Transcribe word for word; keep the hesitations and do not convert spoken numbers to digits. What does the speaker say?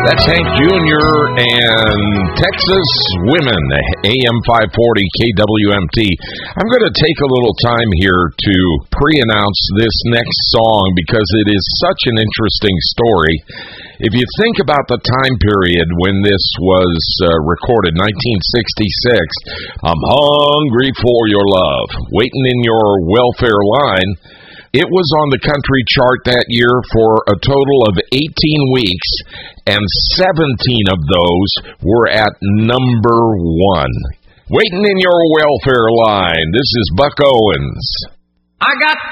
That's Hank Junior and Texas Women, A M five forty K W M T. I'm going to take a little time here to pre-announce this next song because it is such an interesting story. If you think about the time period when this was uh, recorded, nineteen sixty-six, I'm hungry for your love, waiting in your welfare line. It was on the country chart that year for a total of eighteen weeks, and seventeen of those were at number one. Waiting in your welfare line. This is Buck Owens. I got